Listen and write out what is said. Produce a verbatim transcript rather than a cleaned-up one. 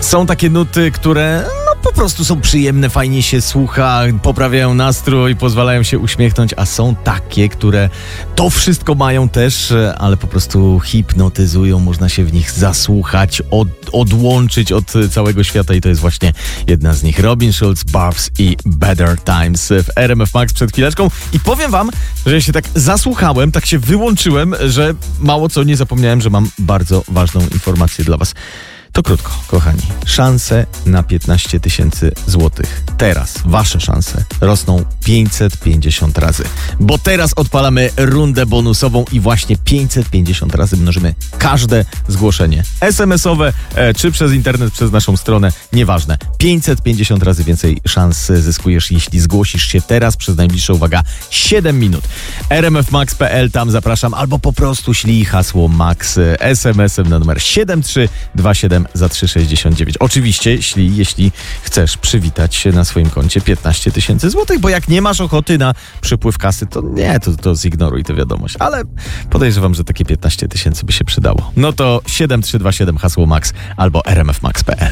Są takie nuty, które no, po prostu są przyjemne, fajnie się słucha, poprawiają nastrój, pozwalają się uśmiechnąć, a są takie, które to wszystko mają też, ale po prostu hipnotyzują, można się w nich zasłuchać, od, odłączyć od całego świata i to jest właśnie jedna z nich. Robin Schulz, Barbs i Better Times w R M F Max przed chwileczką i powiem wam, że ja się tak zasłuchałem, tak się wyłączyłem, że mało co nie zapomniałem, że mam bardzo ważną informację dla was. To krótko, kochani. Szanse na piętnaście tysięcy złotych. Teraz wasze szanse rosną pięćset pięćdziesiąt razy. Bo teraz odpalamy rundę bonusową i właśnie pięćset pięćdziesiąt razy mnożymy każde zgłoszenie. es em esowe e, czy przez internet, przez naszą stronę, nieważne. pięćset pięćdziesiąt razy więcej szans zyskujesz, jeśli zgłosisz się teraz przez najbliższe, uwaga, siedem minut. r m f max kropka p l, tam zapraszam, albo po prostu ślij hasło MAX es em esem na numer siedem trzy dwa siedem za trzy sześćdziesiąt dziewięć. Oczywiście, ślij, jeśli chcesz przywitać się na swoim koncie piętnaście tysięcy złotych, bo jak nie masz ochoty na przepływ kasy, to nie, to, to zignoruj tę wiadomość. Ale podejrzewam, że takie piętnaście tysięcy by się przydało. No to siedem trzy dwa siedem hasło MAX albo r m f max kropka p l.